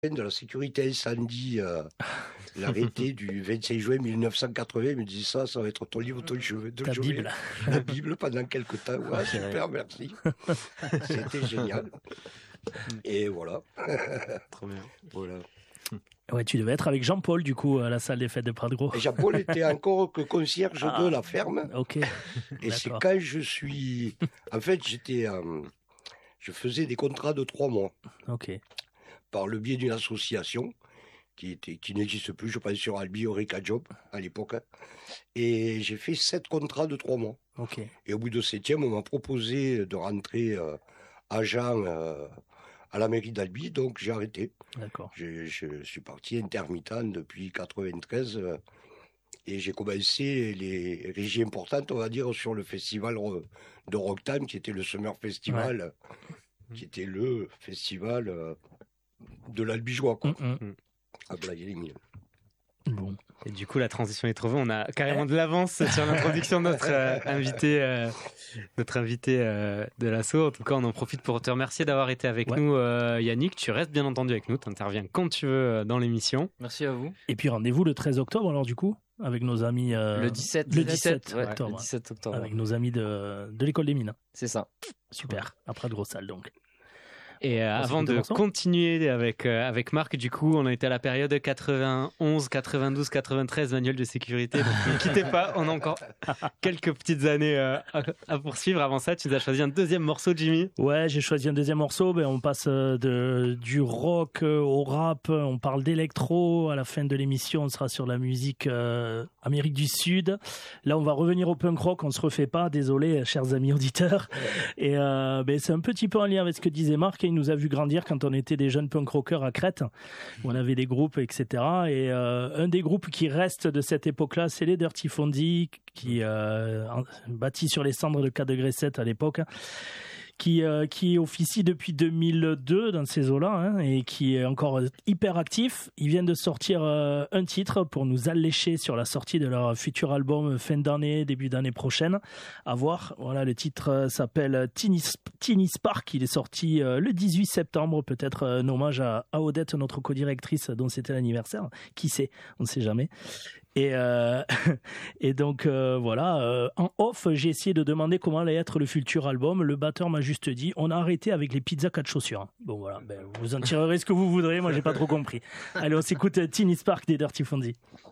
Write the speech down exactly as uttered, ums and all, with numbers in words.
de la sécurité incendie, euh, l'arrêté du vingt-cinq juin mille neuf cent quatre-vingts, il me dit ça, ça va être ton livre, ton chevet, de Ta chevet. Bible. La Bible pendant quelques temps. Ouais, Ouais, super, merci. C'était génial. Et voilà. Trop bien. Voilà. Ouais, tu devais être avec Jean-Paul, du coup, à la salle des fêtes de Pradgros. Et Jean-Paul était encore que concierge Ah, de la ferme. Ok. Et c'est D'accord. quand je suis... En fait, j'étais... euh, je faisais des contrats de trois mois Ok. par le biais d'une association qui, était, qui n'existe plus, je pense sur Albi, Eureka Job, à l'époque. Et j'ai fait sept contrats de trois mois. Ok. Et au bout de septième, on m'a proposé de rentrer euh, agent euh, à la mairie d'Albi, donc j'ai arrêté. D'accord. Je, je suis parti intermittent depuis quatre-vingt-treize euh, et j'ai commencé les régies importantes, on va dire, sur le festival ro- de Rocktime, qui était le Summer Festival, euh, qui était le festival euh, de l'Albigeois, quoi, Mm, mm. à Blaye-les-Mines. Bon. Et du coup, la transition est trouvée. On a carrément de l'avance sur l'introduction de notre euh, invité, euh, notre invité euh, de l'assaut. En tout cas, on en profite pour te remercier d'avoir été avec Ouais. nous, euh, Yannick. Tu restes bien entendu avec nous. Tu interviens quand tu veux euh, dans l'émission. Merci à vous. Et puis rendez-vous le treize octobre, alors, du coup, avec nos amis. euh, Le dix-sept. Le dix-sept ouais, octobre. le dix-sept octobre. Avec nos amis de, de l'école des mines. C'est ça. Super. Après de grosses salles, donc. Et euh, On avant s'écoute le de morceau continuer avec, euh, avec Marc, du coup, on a été à la période quatre-vingt-onze, quatre-vingt-douze, quatre-vingt-treize, manuel de sécurité. Donc ne quittez pas, on a encore quelques petites années euh, à, à poursuivre. Avant ça, tu nous as choisi un deuxième morceau, Jimmy. Ouais, j'ai choisi un deuxième morceau. Ben, on passe euh, de, du rock euh, au rap. On parle d'électro. À la fin de l'émission, on sera sur la musique euh, Amérique du Sud. Là, on va revenir au punk rock. On se refait pas. Désolé, chers amis auditeurs. Et euh, ben, c'est un petit peu en lien avec ce que disait Marc. Il nous a vu grandir quand on était des jeunes punk rockers à Crète, où on avait des groupes, et cetera. Et euh, un des groupes qui reste de cette époque-là, c'est les Dirty Fondy, qui euh, bâti sur les cendres de quatre degrés sept à l'époque, qui euh, qui officie depuis deux mille deux dans ces eaux-là, hein, et qui est encore hyper actif. Ils viennent de sortir euh, un titre pour nous allécher sur la sortie de leur futur album fin d'année, début d'année prochaine. À voir. Voilà, le titre euh, s'appelle Teeny, Teeny Spark. Il est sorti euh, le dix-huit septembre, peut-être euh, un hommage à, à Odette, notre co-directrice, dont c'était l'anniversaire. Qui sait, on ne sait jamais. Et, euh, et donc euh, voilà, euh, en off, j'ai essayé de demander comment allait être le futur album. Le batteur m'a juste dit, on a arrêté avec les pizzas quatre chaussures. Bon voilà, ben, vous en tirerez ce que vous voudrez, moi j'ai pas trop compris. Allez, on s'écoute Teeny Spark des Dirty Fondy.